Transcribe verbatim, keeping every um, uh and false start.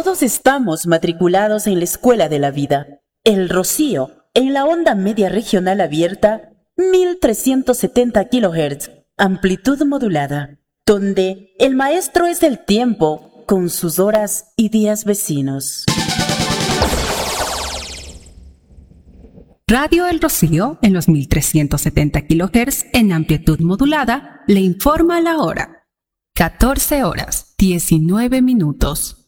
Todos estamos matriculados en la escuela de la vida. El Rocío, en la onda media regional abierta, mil trescientos setenta kilohertz, amplitud modulada, donde el maestro es el tiempo con sus horas y días vecinos. Radio El Rocío, en los mil trescientos setenta kilohertz en amplitud modulada, le informa la hora. catorce horas, diecinueve minutos.